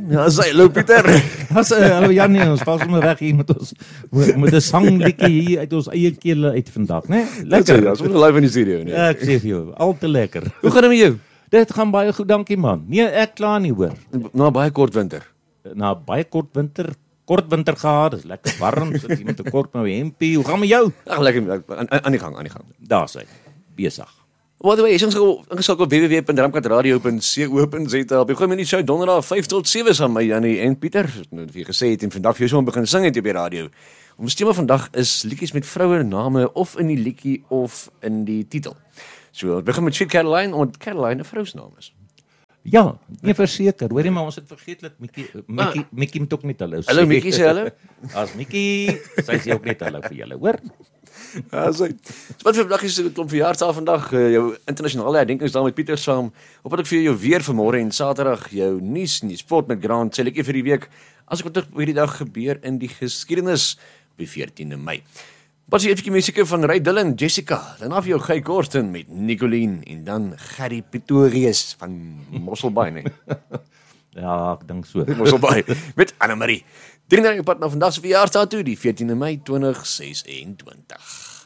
Ja, sê, hallo Pieter. Hallo Janie, ons pas sommer weg hier met 'n sangliedjie hier uit ons eie kele uit vandag, né? Lekker. Ja, ons moet live in die studio, nee. Ek sê vir jou, al te lekker. Hoe gaan dit met jou? Dit gaan baie goed, dankie man. Nee, ek kla nie hoor. Na baie kort winter. Na baie kort winter gehad, dis lekker warm, sit hier met 'n kort nou hempie. Hoe gaan met jou? Ag, lekker, aan die gang. Daar's hy. Besig. By the way, is ingeskakel op www.ramkatradio.co.za. Op die goeie minuut sou donderdag 5 tot 7 saam met Janie en Pieter. Nou wie gesê het en vandag vir jou so begin sing het op die radio. Ons tema vandag is liedjies met vroue name of in die liedjie of in die titel. So, ons begin met Sweet Caroline, omdat Caroline 'n vrou se naam is. Ja, nee verseker. Hoorie maar ons het vergeet dat Mikkie moet ook net hallo sê. Hallo Mikkie sê hallo. As Mikkie, sy sê ook net hallo vir julle, hoor? Ja, so wat vir vandag is 'n klomp verjaarsdae vandag, jou internasionale herdenkingsdag met Pieter saam. Op wat ek vir jou weer vanmôre en Saterdag jou nuus en die sport met Grant sê ek vir die week as ek wat hierdie dag gebeur in die geskiedenis op die 14de Mei. Wat is die musiek van Ray Dillon, Jessica, dan af jou Guy Korsten met Nicoline en dan Gerry Pretorius van Mosselbaai, nee. Ja, ek dink so. Mosselbaai met Anne Marie. Drie na jou pad na vandag se verjaarsdag toe, die 14de Mei 2026.